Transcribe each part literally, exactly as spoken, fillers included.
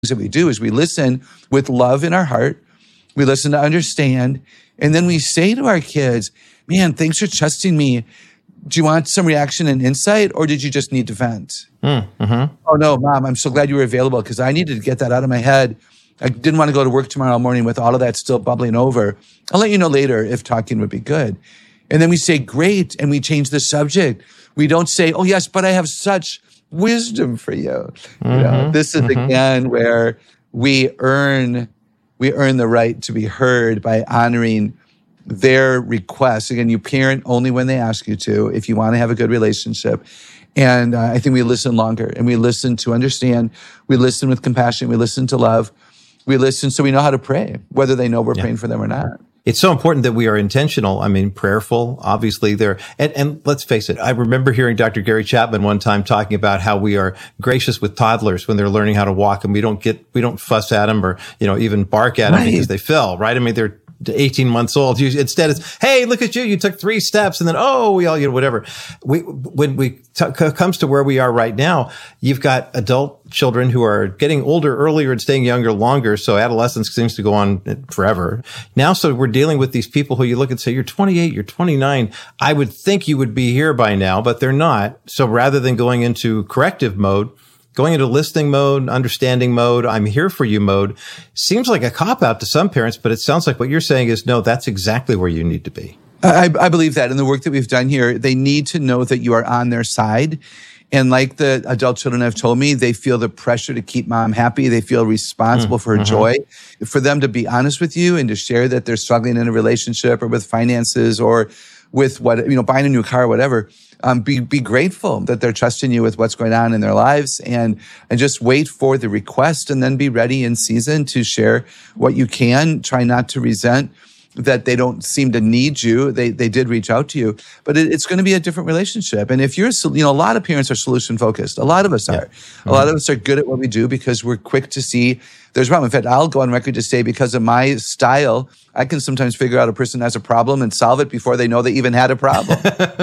that we do is we listen with love in our heart. We listen to understand. And then we say to our kids, man, thanks for trusting me. Do you want some reaction and insight, or did you just need to vent? Mm-hmm. Oh, no, Mom, I'm so glad you were available because I needed to get that out of my head. I didn't want to go to work tomorrow morning with all of that still bubbling over. I'll let you know later if talking would be good. And then we say, great, and we change the subject. We don't say, oh, yes, but I have such wisdom for you. Mm-hmm. You know, this is, mm-hmm. again, where we earn we earn the right to be heard by honoring their requests. Again, you parent only when they ask you to, if you want to have a good relationship. And uh, I think we listen longer, and we listen to understand. We listen with compassion. We listen to love. We listen so we know how to pray, whether they know we're yeah. praying for them or not. It's so important that we are intentional. I mean, prayerful, obviously there. And, and let's face it. I remember hearing Doctor Gary Chapman one time talking about how we are gracious with toddlers when they're learning how to walk, and we don't get, we don't fuss at them or, you know, even bark at them right. because they fell, right? I mean, they're eighteen months old. You, instead it's, hey, look at you. You took three steps and then, oh, we all, you know, whatever. We, when we t- comes to where we are right now, you've got adult children who are getting older earlier and staying younger longer. So adolescence seems to go on forever. Now, so we're dealing with these people who you look and say, you're twenty-eight, you're twenty-nine. I would think you would be here by now, but they're not. So rather than going into corrective mode, going into listening mode, understanding mode, I'm here for you mode, seems like a cop-out to some parents, but it sounds like what you're saying is, no, that's exactly where you need to be. I, I believe that in the work that we've done here, they need to know that you are on their side. And like the adult children have told me, they feel the pressure to keep mom happy. They feel responsible mm, for her mm-hmm. joy. For them to be honest with you and to share that they're struggling in a relationship or with finances or with what, you know, buying a new car or whatever. Um, be, be grateful that they're trusting you with what's going on in their lives, and, and just wait for the request, and then be ready in season to share what you can. Try not to resent that they don't seem to need you. They, they did reach out to you, but it, it's going to be a different relationship. And if you're, you know, a lot of parents are solution focused. A lot of us are. Yeah. Mm-hmm. A lot of us are good at what we do because we're quick to see there's a problem. In fact, I'll go on record to say, because of my style, I can sometimes figure out a person has a problem and solve it before they know they even had a problem.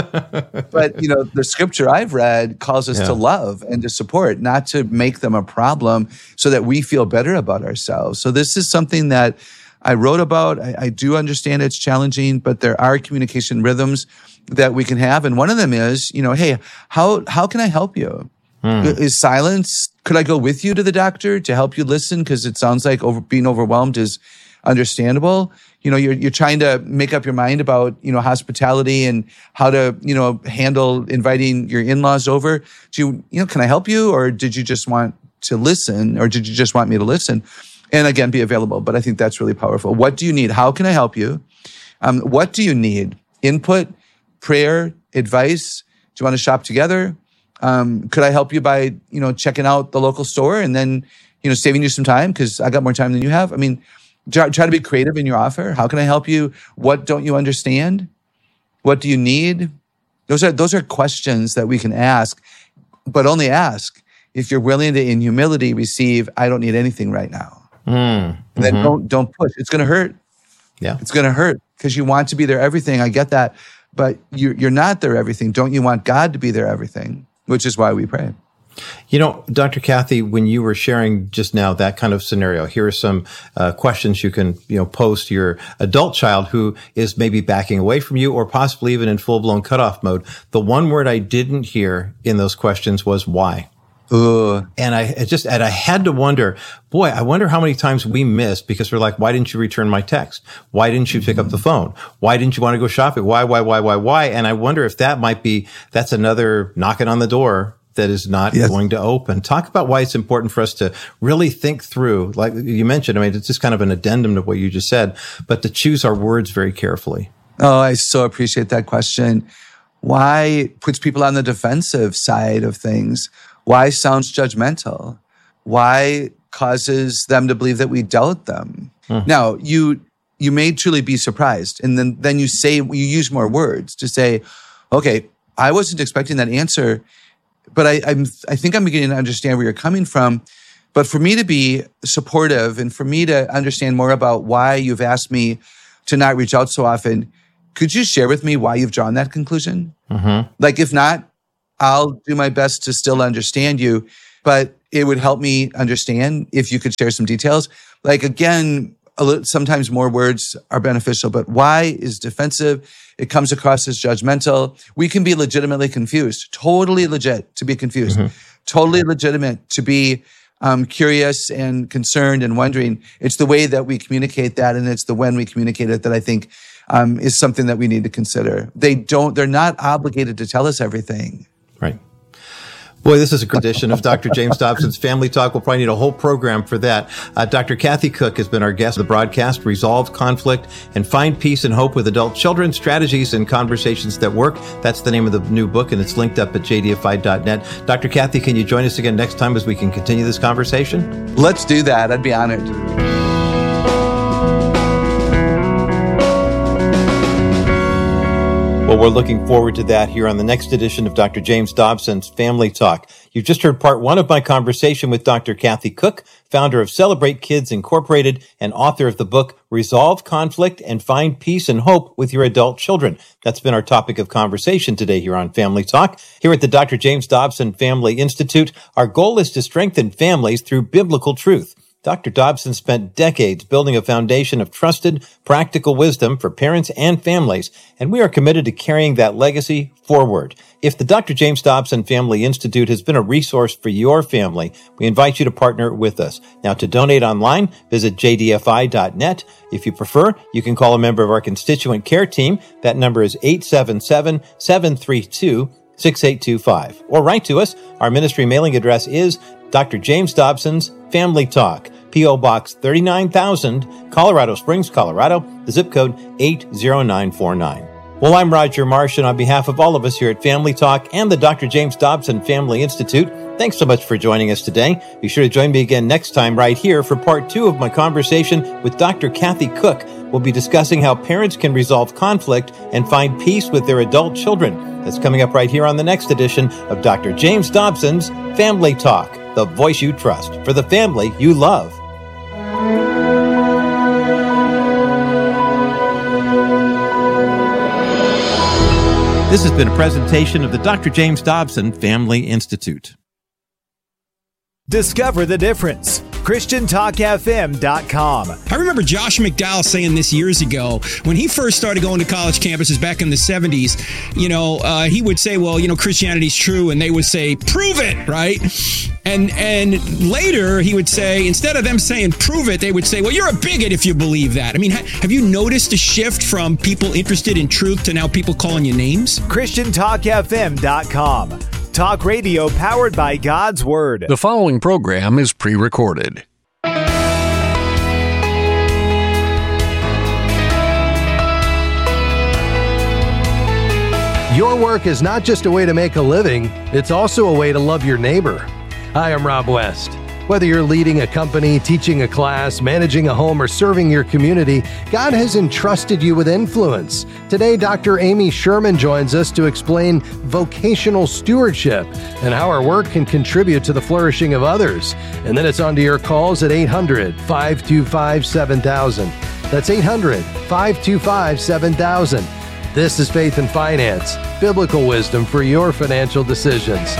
But, you know, the scripture I've read calls us yeah. to love and to support, not to make them a problem so that we feel better about ourselves. So this is something that I wrote about. I, I do understand it's challenging, but there are communication rhythms that we can have. And one of them is, you know, hey, how how can I help you? Hmm. Is silence, could I go with you to the doctor to help you listen? Because it sounds like over, being overwhelmed is understandable. You know, you're you're trying to make up your mind about, you know, hospitality and how to, you know, handle inviting your in-laws over. Do you, you know, can I help you? Or did you just want to listen? Or did you just want me to listen? And again, be available. But I think that's really powerful. What do you need? How can I help you? Um, what do you need? Input, prayer, advice? Do you want to shop together? Um, could I help you by, you know, checking out the local store and then, you know, saving you some time because I got more time than you have? I mean, try, try to be creative in your offer. How can I help you? What don't you understand? What do you need? Those are those are questions that we can ask, but only ask if you're willing to, in humility, receive, I don't need anything right now. Mm, and then mm-hmm. don't don't push. It's going to hurt. Yeah, it's going to hurt because you want to be their everything. I get that, but you're you're not their everything. Don't you want God to be their everything? Which is why we pray. You know, Doctor Kathy, when you were sharing just now that kind of scenario, here are some uh, questions you can, you know, pose to your adult child who is maybe backing away from you or possibly even in full-blown cutoff mode. The one word I didn't hear in those questions was why. Ugh. And I it just, and I had to wonder, boy, I wonder how many times we missed because we're like, why didn't you return my text? Why didn't you pick up the phone? Why didn't you want to go shopping? Why, why, why, why, why? And I wonder if that might be, that's another knocking on the door that is not yes. going to open. Talk about why it's important for us to really think through, like you mentioned, I mean, it's just kind of an addendum to what you just said, but to choose our words very carefully. Oh, I so appreciate that question. Why puts people on the defensive side of things? Why sounds judgmental? Why causes them to believe that we doubt them? Hmm. Now, you you may truly be surprised. And then, then you say, you use more words to say, okay, I wasn't expecting that answer, but I, I'm, I think I'm beginning to understand where you're coming from. But for me to be supportive and for me to understand more about why you've asked me to not reach out so often, could you share with me why you've drawn that conclusion? Mm-hmm. Like, if not, I'll do my best to still understand you. But it would help me understand if you could share some details. Like, again, a little, sometimes more words are beneficial, but why is defensive. It comes across as judgmental. We can be legitimately confused, totally legit to be confused, mm-hmm. totally legitimate to be um, curious and concerned and wondering. It's the way that we communicate that, and it's the when we communicate it that I think um, is something that we need to consider. They don't, they're not obligated to tell us everything. Right. Boy, this is a good edition of Doctor James Dobson's Family Talk. We'll probably need a whole program for that. Uh, Doctor Kathy Cook has been our guest of the broadcast. Resolve conflict and find peace and hope with adult children, strategies and conversations that work. That's the name of the new book, and it's linked up at j d f i dot net. Doctor Kathy, can you join us again next time as we can continue this conversation? Let's do that. I'd be honored. Well, we're looking forward to that here on the next edition of Doctor James Dobson's Family Talk. You've just heard part one of my conversation with Doctor Kathy Cook, founder of Celebrate Kids Incorporated and author of the book Resolve Conflict and Find Peace and Hope with Your Adult Children. That's been our topic of conversation today here on Family Talk. Here at the Doctor James Dobson Family Institute, our goal is to strengthen families through biblical truth. Doctor Dobson spent decades building a foundation of trusted, practical wisdom for parents and families, and we are committed to carrying that legacy forward. If the Doctor James Dobson Family Institute has been a resource for your family, we invite you to partner with us. Now, to donate online, visit j d f i dot net. If you prefer, you can call a member of our constituent care team. That number is eight seven seven, seven three two, six eight two five. Or write to us. Our ministry mailing address is Doctor James Dobson's Family Talk, P O. Box thirty-nine thousand, Colorado Springs, Colorado, the zip code eight zero nine four nine. Well, I'm Roger Marsh, and on behalf of all of us here at Family Talk and the Doctor James Dobson Family Institute, thanks so much for joining us today. Be sure to join me again next time right here for part two of my conversation with Doctor Kathy Cook. We'll be discussing how parents can resolve conflict and find peace with their adult children. That's coming up right here on the next edition of Doctor James Dobson's Family Talk, the voice you trust for the family you love. This has been a presentation of the Doctor James Dobson Family Institute. Discover the difference. Christian Talk F M dot com. I remember Josh McDowell saying this years ago when he first started going to college campuses back in the seventies. You know, uh, he would say, well, you know, Christianity's true. And they would say, prove it, right? And and later he would say, instead of them saying prove it, they would say, well, you're a bigot if you believe that. I mean, ha- have you noticed a shift from people interested in truth to now people calling you names? Christian Talk F M dot com. Talk radio powered by God's Word. The following program is pre-recorded. Your work is not just a way to make a living, it's also a way to love your neighbor. Hi, I'm Rob West. Whether you're leading a company, teaching a class, managing a home, or serving your community, God has entrusted you with influence. Today, Doctor Amy Sherman joins us to explain vocational stewardship and how our work can contribute to the flourishing of others. And then it's on to your calls at eight hundred, five two five, seven thousand. That's eight hundred, five two five, seven thousand. This is Faith and Finance, biblical wisdom for your financial decisions.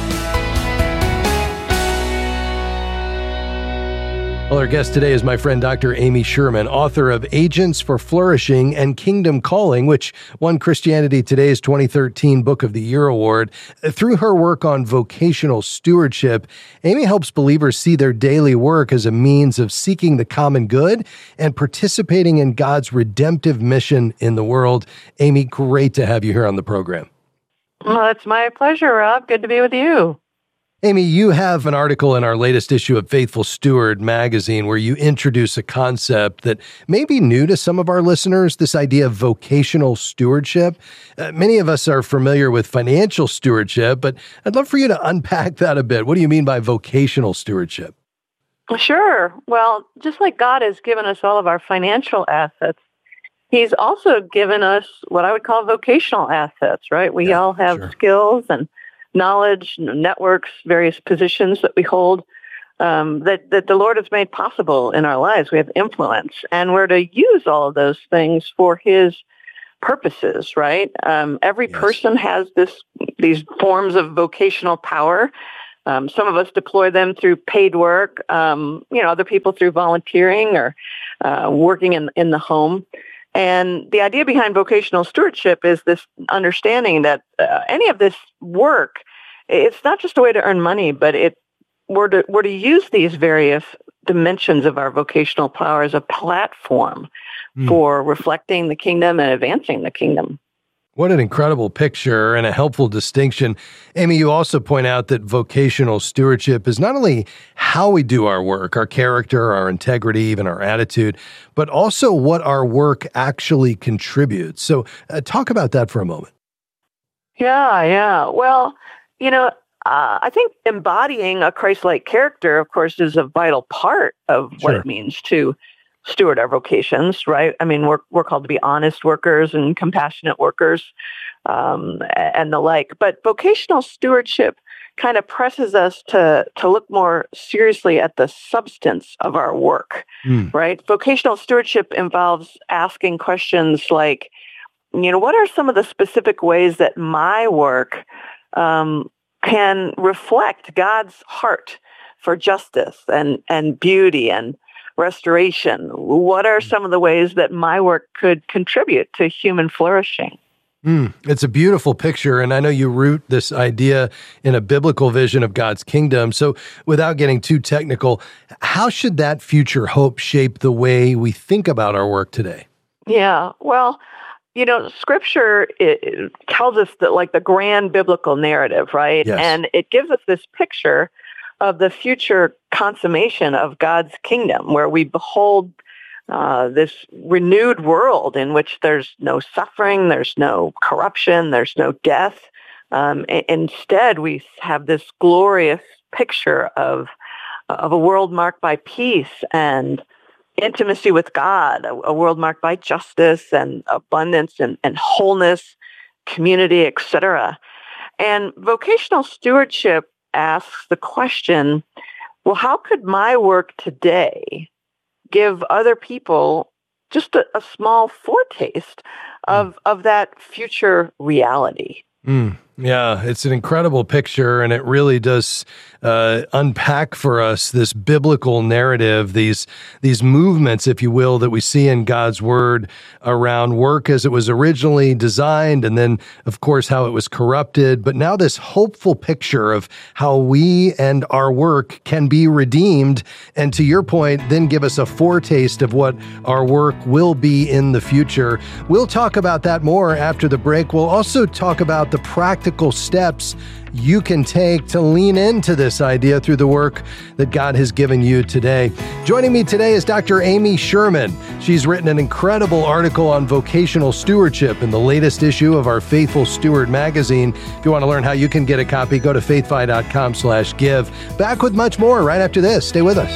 Well, our guest today is my friend Doctor Amy Sherman, author of Agents for Flourishing and Kingdom Calling, which won Christianity Today's twenty thirteen Book of the Year Award. Through her work on vocational stewardship, Amy helps believers see their daily work as a means of seeking the common good and participating in God's redemptive mission in the world. Amy, great to have you here on the program. Well, it's my pleasure, Rob. Good to be with you. Amy, you have an article in our latest issue of Faithful Steward magazine where you introduce a concept that may be new to some of our listeners, this idea of vocational stewardship. Uh, many of us are familiar with financial stewardship, but I'd love for you to unpack that a bit. What do you mean by vocational stewardship? Sure. Well, just like God has given us all of our financial assets, He's also given us what I would call vocational assets, right? We yeah, all have sure. skills and knowledge, networks, various positions that we hold um, that, that the Lord has made possible in our lives. We have influence, and we're to use all of those things for His purposes, right? Um, every yes. person has this these forms of vocational power. Um, some of us deploy them through paid work, um, you know, other people through volunteering or uh, working in, in the home. And the idea behind vocational stewardship is this understanding that uh, any of this work, it's not just a way to earn money, but it we're to, we're to use these various dimensions of our vocational power as a platform mm. for reflecting the kingdom and advancing the kingdom. What an incredible picture and a helpful distinction. Amy, you also point out that vocational stewardship is not only how we do our work, our character, our integrity, even our attitude, but also what our work actually contributes. So uh, talk about that for a moment. Yeah, yeah. Well, you know, uh, I think embodying a Christ-like character, of course, is a vital part of what Sure. it means to steward our vocations, right? I mean, we're we're called to be honest workers and compassionate workers, um, and the like. But vocational stewardship kind of presses us to to look more seriously at the substance of our work, Mm. right? Vocational stewardship involves asking questions like, you know, what are some of the specific ways that my work um, can reflect God's heart for justice and and beauty and restoration? What are some of the ways that my work could contribute to human flourishing? Mm, it's a beautiful picture, and I know you root this idea in a biblical vision of God's kingdom. So without getting too technical, how should that future hope shape the way we think about our work today? Yeah, well, you know, Scripture it, it tells us that, like, the grand biblical narrative, right? Yes. And it gives us this picture of the future consummation of God's kingdom, where we behold uh, this renewed world in which there's no suffering, there's no corruption, there's no death. Um, i- instead, we have this glorious picture of of a world marked by peace and intimacy with God, a, a world marked by justice and abundance and, and wholeness, community, et cetera. And vocational stewardship asks the question, well, how could my work today give other people just a, a small foretaste of, of that future reality? Mm, yeah, it's an incredible picture, and it really does uh, unpack for us this biblical narrative, these these movements, if you will, that we see in God's Word around work as it was originally designed, and then, of course, how it was corrupted. But now this hopeful picture of how we and our work can be redeemed, and to your point, then give us a foretaste of what our work will be in the future. We'll talk about that more after the break. We'll also talk about the practical steps you can take to lean into this idea through the work that God has given you today. Joining me today is Doctor Amy Sherman. She's written an incredible article on vocational stewardship in the latest issue of our Faithful Steward magazine. If you want to learn how you can get a copy, go to faithfi.com slash give. Back with much more right after this. Stay with us.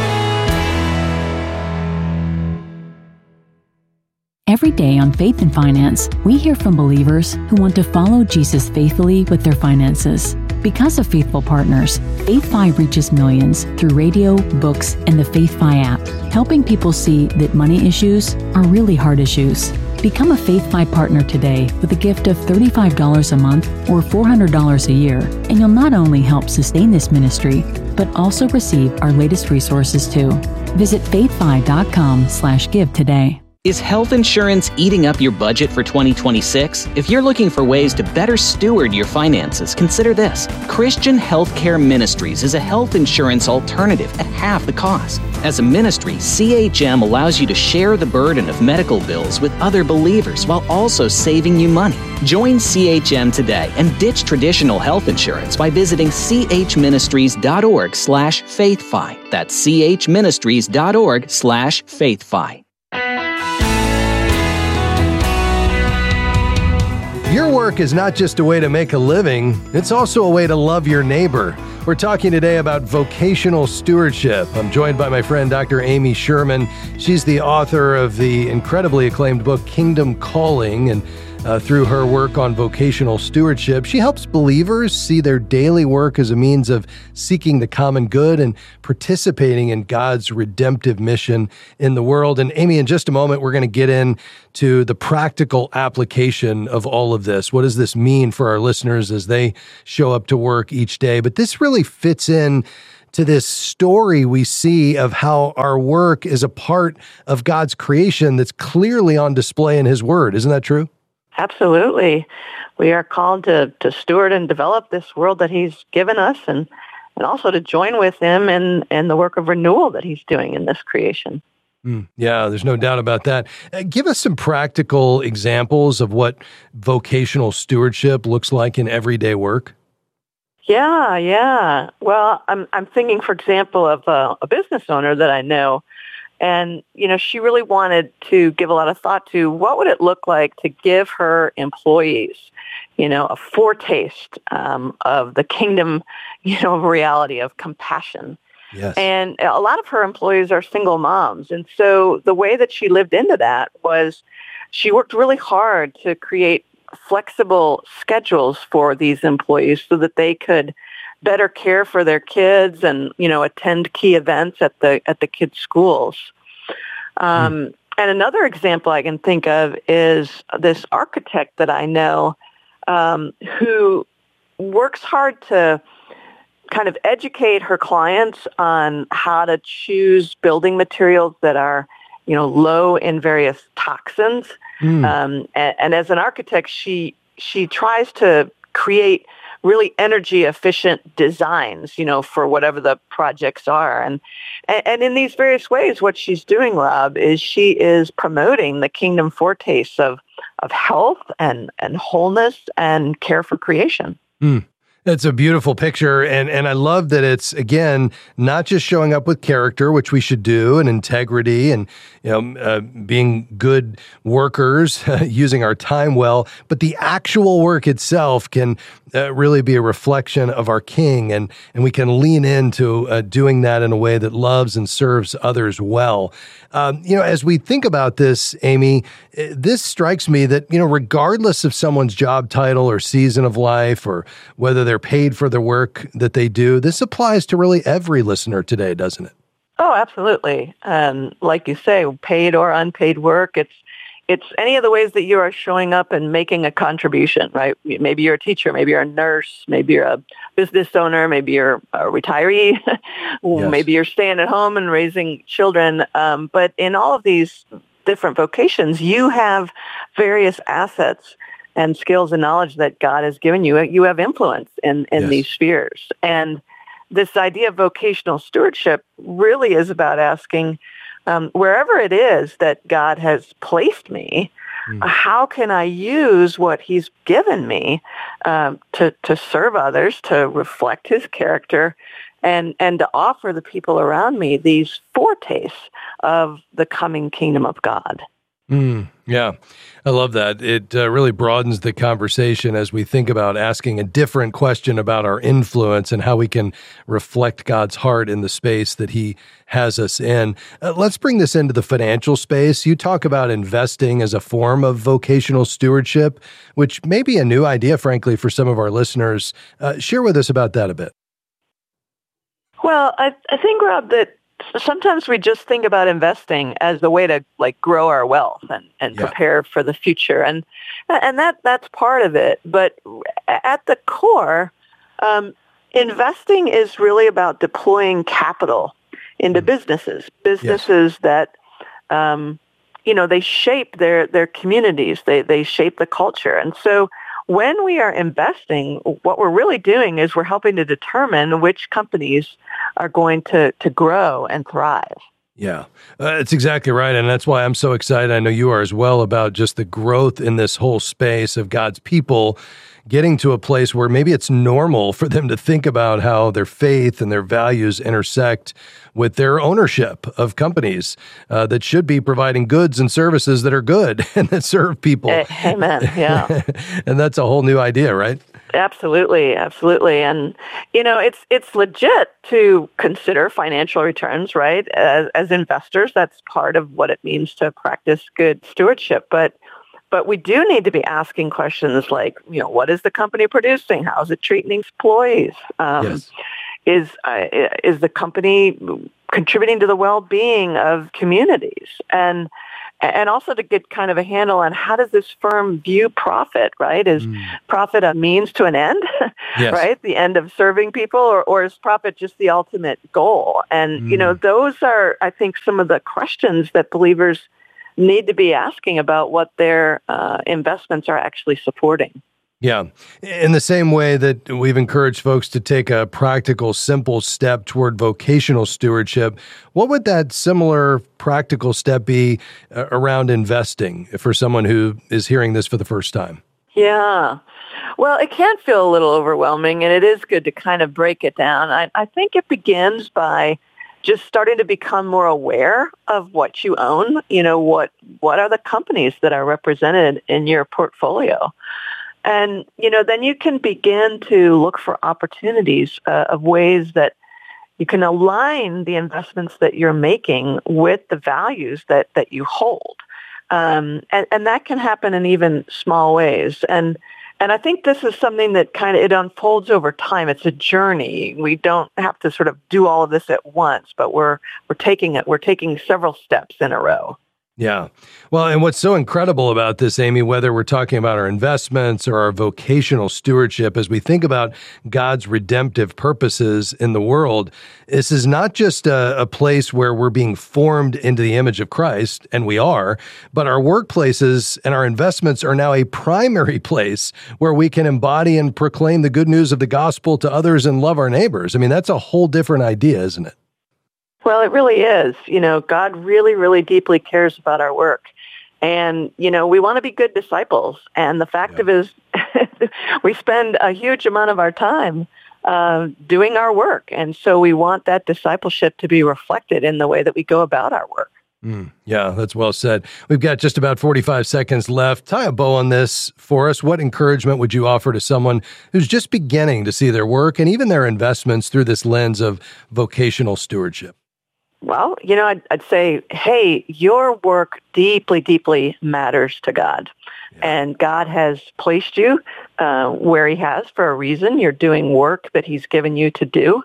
Every day on Faith and Finance, we hear from believers who want to follow Jesus faithfully with their finances. Because of faithful partners, FaithFi reaches millions through radio, books, and the FaithFi app, helping people see that money issues are really hard issues. Become a FaithFi partner today with a gift of thirty-five dollars a month or four hundred dollars a year, and you'll not only help sustain this ministry, but also receive our latest resources too. Visit faithfi.com slash give today. Is health insurance eating up your budget for twenty twenty-six? If you're looking for ways to better steward your finances, consider this. Christian Healthcare Ministries is a health insurance alternative at half the cost. As a ministry, C H M allows you to share the burden of medical bills with other believers while also saving you money. Join C H M today and ditch traditional health insurance by visiting chministries.org slash faithfi. That's chministries.org slash faithfi. Your work is not just a way to make a living, it's also a way to love your neighbor. We're talking today about vocational stewardship. I'm joined by my friend, Doctor Amy Sherman. She's the author of the incredibly acclaimed book, Kingdom Calling. And Uh, through her work on vocational stewardship, she helps believers see their daily work as a means of seeking the common good and participating in God's redemptive mission in the world. And Amy, in just a moment, we're going to get into the practical application of all of this. What does this mean for our listeners as they show up to work each day? But this really fits in to this story we see of how our work is a part of God's creation that's clearly on display in His Word. Isn't that true? Absolutely. We are called to, to steward and develop this world that He's given us, and, and also to join with Him in, in the work of renewal that He's doing in this creation. Mm, yeah, there's no doubt about that. Uh, give us some practical examples of what vocational stewardship looks like in everyday work. Yeah, yeah. Well, I'm I'm thinking, for example, of a, a business owner that I know. And, you know, she really wanted to give a lot of thought to what would it look like to give her employees, you know, a foretaste um, of the kingdom, you know, reality of compassion. Yes. And a lot of her employees are single moms. And so the way that she lived into that was she worked really hard to create flexible schedules for these employees so that they could better care for their kids and, you know, attend key events at the at the kids' schools. Um, mm. And another example I can think of is this architect that I know um, who works hard to kind of educate her clients on how to choose building materials that are, you know, low in various toxins. Mm. Um, and, and as an architect, she she tries to create really energy efficient designs, you know, for whatever the projects are. And, and in these various ways, what she's doing, Rob, is she is promoting the kingdom foretaste of, of health and, and wholeness and care for creation. Mm. It's a beautiful picture, and, and I love that it's, again, not just showing up with character, which we should do, and integrity, and you know, uh, being good workers, using our time well, but the actual work itself can uh, really be a reflection of our King, and, and we can lean into uh, doing that in a way that loves and serves others well. Um, you know, as we think about this, Amy, this strikes me that, you know, regardless of someone's job title or season of life, or whether they're paid for the work that they do, this applies to really every listener today, doesn't it? Oh, absolutely. Um, like you say, paid or unpaid work, it's it's any of the ways that you are showing up and making a contribution, right? Maybe you're a teacher, maybe you're a nurse, maybe you're a business owner, maybe you're a retiree, yes. Maybe you're staying at home and raising children. Um, but in all of these different vocations, you have various assets and skills and knowledge that God has given you. You have influence in, in yes. these spheres. And this idea of vocational stewardship really is about asking, um, wherever it is that God has placed me, mm. how can I use what He's given me um, to, to serve others, to reflect His character, and, and to offer the people around me these foretastes of the coming kingdom of God. Mm, yeah, I love that. It uh, really broadens the conversation as we think about asking a different question about our influence and how we can reflect God's heart in the space that He has us in. Uh, let's bring this into the financial space. You talk about investing as a form of vocational stewardship, which may be a new idea, frankly, for some of our listeners. Uh, share with us about that a bit. Well, I, I think, Rob, that sometimes we just think about investing as the way to like grow our wealth and, and yeah. prepare for the future. And and that that's part of it. But at the core, um, investing is really about deploying capital into mm. businesses, businesses yes. that, um, you know, they shape their, their communities. They, they shape the culture. And so when we are investing, what we're really doing is we're helping to determine which companies are going to, to grow and thrive. Yeah, uh, that's exactly right. And that's why I'm so excited. I know you are as well, about just the growth in this whole space of God's people getting to a place where maybe it's normal for them to think about how their faith and their values intersect with their ownership of companies uh, that should be providing goods and services that are good and that serve people. Amen. Yeah. And that's a whole new idea, right? Absolutely, absolutely. And, you know, it's it's legit to consider financial returns, right? As, as investors, that's part of what it means to practice good stewardship. But But we do need to be asking questions like, you know, what is the company producing? How is it treating employees? Um, yes. Is uh, is the company contributing to the well-being of communities? And and also to get kind of a handle on how does this firm view profit, right? Is mm. profit a means to an end, yes. right? The end of serving people, or, or is profit just the ultimate goal? And, mm. you know, those are, I think, some of the questions that believers need to be asking about what their uh, investments are actually supporting. Yeah. In the same way that we've encouraged folks to take a practical, simple step toward vocational stewardship, what would that similar practical step be uh, around investing for someone who is hearing this for the first time? Yeah. Well, it can feel a little overwhelming, and it is good to kind of break it down. I, I think it begins by just starting to become more aware of what you own. You know, what what are the companies that are represented in your portfolio? And, you know, then you can begin to look for opportunities uh, of ways that you can align the investments that you're making with the values that, that you hold. Um, and, and that can happen in even small ways. And and I think this is something that kind of, it unfolds over time. It's a journey. We don't have to sort of do all of this at once, but we're we're taking it. We're taking several steps in a row. Yeah. Well, and what's so incredible about this, Amy, whether we're talking about our investments or our vocational stewardship, as we think about God's redemptive purposes in the world, this is not just a, a place where we're being formed into the image of Christ, and we are, but our workplaces and our investments are now a primary place where we can embody and proclaim the good news of the gospel to others and love our neighbors. I mean, that's a whole different idea, isn't it? Well, it really is. You know, God really, really deeply cares about our work. And, you know, we want to be good disciples. And the fact yeah. of it is we spend a huge amount of our time uh, doing our work. And so we want that discipleship to be reflected in the way that we go about our work. Mm, yeah, that's well said. We've got just about forty-five seconds left. Tie a bow on this for us. What encouragement would you offer to someone who's just beginning to see their work and even their investments through this lens of vocational stewardship? Well, you know, I'd, I'd say, hey, your work deeply, deeply matters to God. Yeah. And God has placed you uh, where he has for a reason. You're doing work that he's given you to do.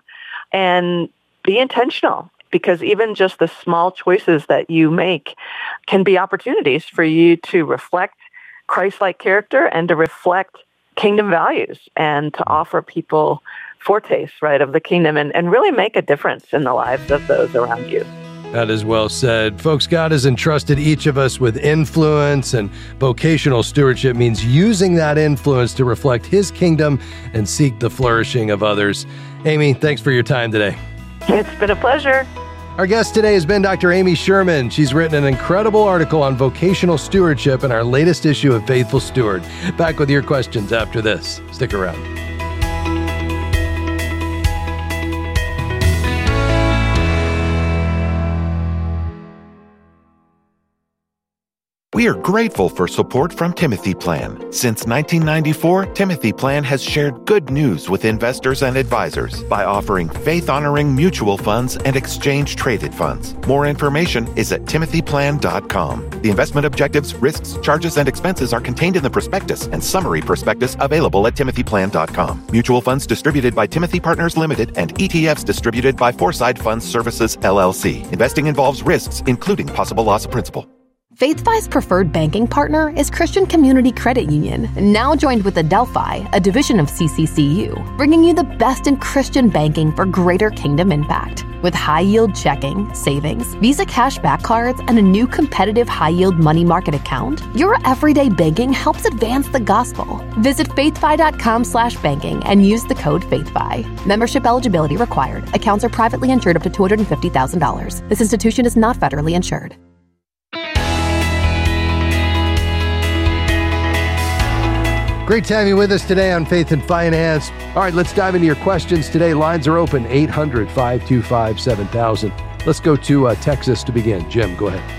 And be intentional, because even just the small choices that you make can be opportunities for you to reflect Christ-like character and to reflect kingdom values and to offer people foretaste, right, of the kingdom and, and really make a difference in the lives of those around you. That is well said. Folks, God has entrusted each of us with influence, and vocational stewardship means using that influence to reflect his kingdom and seek the flourishing of others. Amy, thanks for your time today. It's been a pleasure. Our guest today has been Doctor Amy Sherman. She's written an incredible article on vocational stewardship in our latest issue of Faithful Steward. Back with your questions after this. Stick around. We are grateful for support from Timothy Plan. Since nineteen ninety-four, Timothy Plan has shared good news with investors and advisors by offering faith-honoring mutual funds and exchange-traded funds. More information is at timothy plan dot com. The investment objectives, risks, charges, and expenses are contained in the prospectus and summary prospectus available at timothy plan dot com. Mutual funds distributed by Timothy Partners Limited and E T Fs distributed by Foreside Funds Services, L L C. Investing involves risks, including possible loss of principal. FaithFi's preferred banking partner is Christian Community Credit Union, now joined with Adelphi, a division of C C C U, bringing you the best in Christian banking for greater kingdom impact. With high-yield checking, savings, Visa cashback cards, and a new competitive high-yield money market account, your everyday banking helps advance the gospel. Visit faithfi.com slash banking and use the code FaithFi. Membership eligibility required. Accounts are privately insured up to two hundred fifty thousand dollars. This institution is not federally insured. Great to have you with us today on Faith and Finance. All right, let's dive into your questions today. Lines are open, eight hundred, five two five, seven thousand. Let's go to uh, Texas to begin. Jim, go ahead.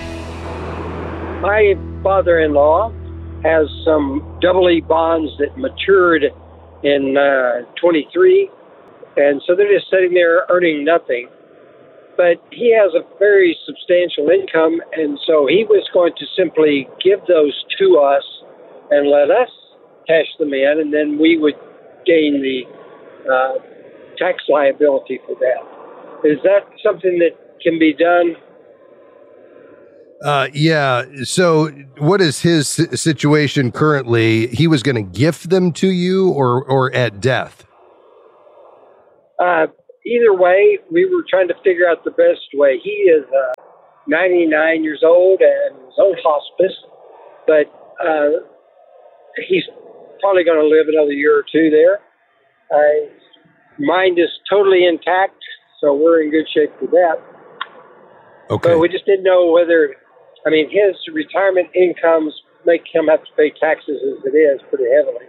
My father-in-law has some double E bonds that matured in uh, twenty-three, and so they're just sitting there earning nothing. but he has a very substantial income, and so he was going to simply give those to us and let us cash them in, and then we would gain the uh, tax liability for that. Is that something that can be done? Uh, yeah. So what is his situation currently? He was going to gift them to you or, or at death? Uh, either way, we were trying to figure out the best way. He is uh, ninety-nine years old and is on hospice, but uh, he's probably going to live another year or two there. Uh, his mind is totally intact, so we're in good shape for that. Okay. But we just didn't know whether, I mean, his retirement incomes make him have to pay taxes as it is pretty heavily.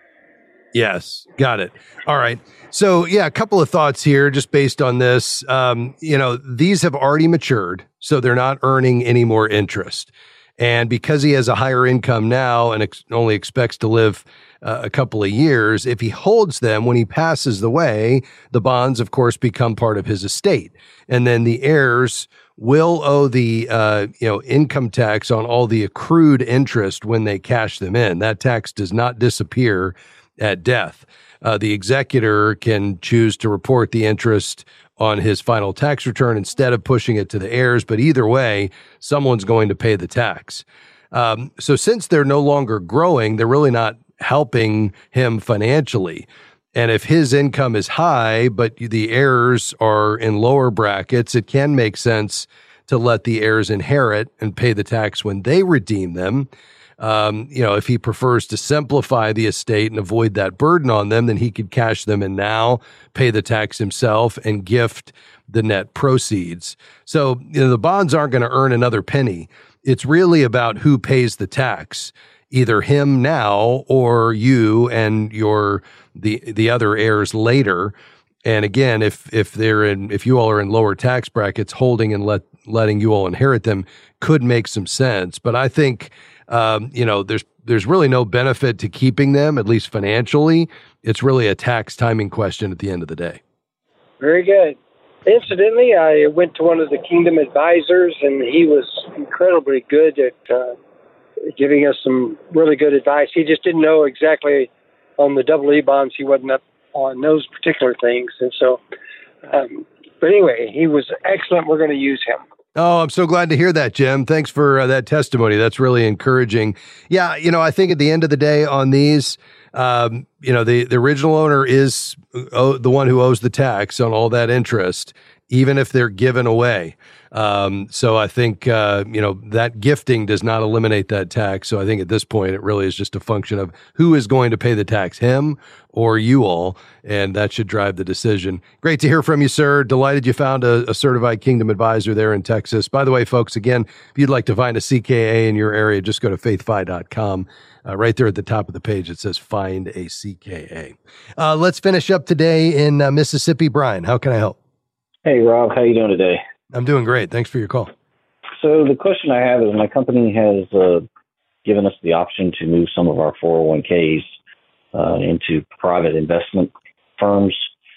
Yes. Got it. All right. So yeah, a couple of thoughts here just based on this. Um, you know, these have already matured, so they're not earning any more interest. And because he has a higher income now and ex- only expects to live uh, a couple of years, if he holds them when he passes away, the bonds, of course, become part of his estate. And then the heirs will owe the uh, you know income tax on all the accrued interest when they cash them in. That tax does not disappear at death. Uh, the executor can choose to report the interest on his final tax return instead of pushing it to the heirs, but either way, someone's going to pay the tax. Um, so since they're no longer growing, they're really not helping him financially. And if his income is high, but the heirs are in lower brackets, it can make sense to let the heirs inherit and pay the tax when they redeem them. Um, you know, if he prefers to simplify the estate and avoid that burden on them, then he could cash them in now, pay the tax himself, and gift the net proceeds. So, you know, the bonds aren't going to earn another penny. It's really about who pays the tax, either him now or you and your the the other heirs later. And again, if if they're in if you all are in lower tax brackets, holding and let letting you all inherit them could make some sense. But I think Um, you know, there's there's really no benefit to keeping them, at least financially. It's really a tax timing question at the end of the day. Very good. Incidentally, I went to one of the Kingdom advisors, and he was incredibly good at uh, giving us some really good advice. He just didn't know exactly on the double E bonds. He wasn't up on those particular things. And so, um, but anyway, he was excellent. We're going to use him. Oh, I'm so glad to hear that, Jim. Thanks for uh, that testimony. That's really encouraging. Yeah, you know, I think at the end of the day on these, um, you know, the, the original owner is uh, the one who owes the tax on all that interest, even if they're given away. Um, so I think, uh, you know, that gifting does not eliminate that tax. So I think at this point, it really is just a function of who is going to pay the tax, him or you all, and that should drive the decision. Great to hear from you, sir. Delighted you found a, a certified Kingdom advisor there in Texas. By the way, folks, again, if you'd like to find a C K A in your area, just go to faith fi dot com. Uh, right there at the top of the page, it says find a C K A. Uh, let's finish up today in uh, Mississippi. Brian, how can I help? Hey, Rob, how you doing today? I'm doing great. Thanks for your call. So the question I have is my company has uh, given us the option to move some of our four oh one k's uh, into private investment firms.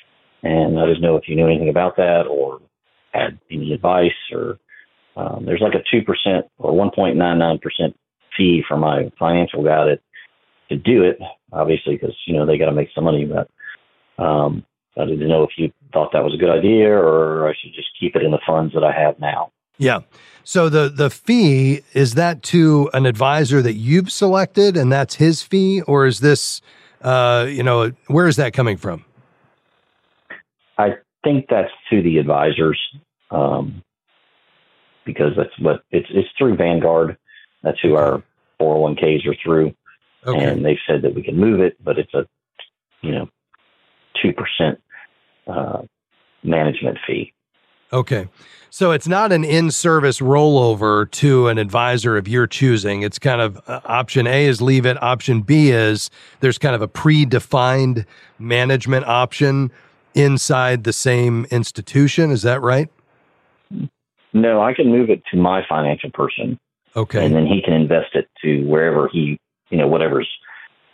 And I didn't know if you knew anything about that or had any advice. Or um, there's like a two percent or one point nine nine percent fee for my financial guy to, to do it, obviously, because, you know, they got to make some money. But um, I didn't know if you thought that was a good idea or I should just keep it in the funds that I have now. Yeah. So the, the fee, is that to an advisor that you've selected and that's his fee? Or is this, uh, you know, where is that coming from? I think that's to the advisors um, because that's what it's, it's through Vanguard. That's who our four oh one k's are through. Okay. And they've said that we can move it, but it's a, you know, two percent uh, management fee. Okay. So it's not an in-service rollover to an advisor of your choosing. It's kind of uh, option A is leave it. Option B is there's kind of a predefined management option inside the same institution. Is that right? No, I can move it to my financial person. Okay. And then he can invest it to wherever he, you know, whatever's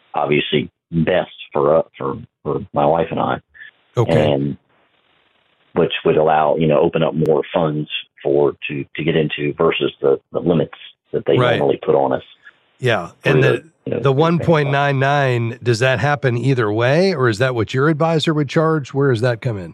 obviously best for uh, for, for my wife and I. Okay. And which would allow, you know, open up more funds for to, to get into versus the, the limits that they Right. normally put on us. Yeah. And the, you know, the one point nine nine, does that happen either way, or is that what your advisor would charge? Where does that come in?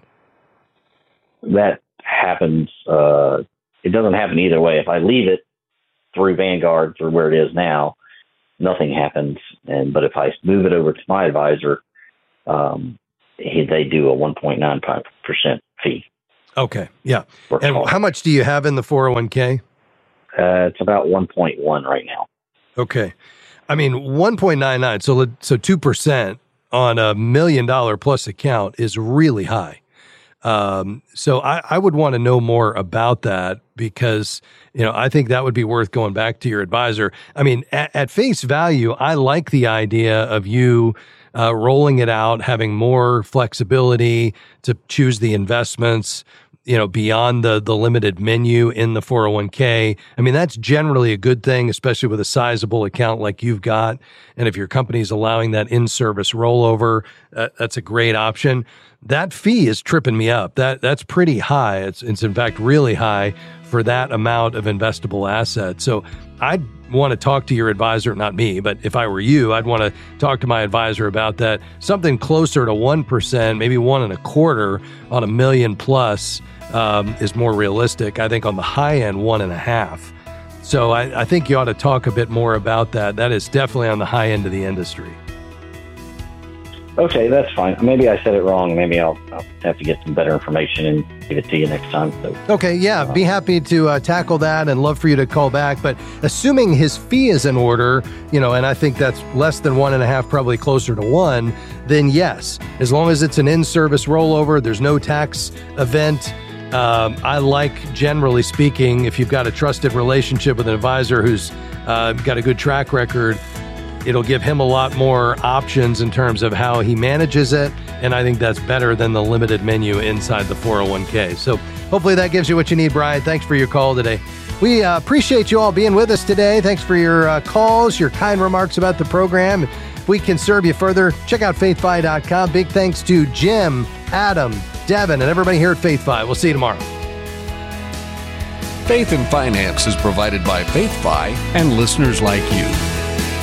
That happens. Uh, it doesn't happen either way. If I leave it through Vanguard for where it is now, nothing happens. And but if I move it over to my advisor, um, he, they do a one point nine five percent fee. Okay. Yeah. And how much do you have in the four oh one k? Uh, it's about one point one right now. Okay. I mean, one point nine nine, so let- so two percent on a million dollar plus account is really high. Um, so I, I would want to know more about that because, you know, I think that would be worth going back to your advisor. I mean, at, at face value, I like the idea of you uh, rolling it out, having more flexibility to choose the investments, you know, beyond the the limited menu in the four oh one k. I mean, that's generally a good thing, especially with a sizable account like you've got. And if your company's allowing that in-service rollover, uh, that's a great option. That fee is tripping me up. That that's pretty high. It's it's in fact really high for that amount of investable assets. So I'd want to talk to your advisor, not me, but if I were you, I'd want to talk to my advisor about that. Something closer to one percent, maybe one and a quarter on a million plus um, is more realistic. I think on the high end, one and a half. So I, I think you ought to talk a bit more about that. That is definitely on the high end of the industry. Okay, that's fine. Maybe I said it wrong. Maybe I'll, I'll have to get some better information and give it to you next time. So, Okay, yeah, be happy to uh, tackle that and love for you to call back. But assuming his fee is in order, you know, and I think that's less than one and a half, probably closer to one, then yes, as long as it's an in-service rollover, there's no tax event. Um, I like, generally speaking, if you've got a trusted relationship with an advisor who's uh, got a good track record, it'll give him a lot more options in terms of how he manages it. And I think that's better than the limited menu inside the four oh one k. So hopefully that gives you what you need, Brian. Thanks for your call today. We uh, appreciate you all being with us today. Thanks for your uh, calls, your kind remarks about the program. If we can serve you further, check out faith fi dot com. Big thanks to Jim, Adam, Devin, and everybody here at FaithFi. We'll see you tomorrow. Faith and Finance is provided by FaithFi and listeners like you.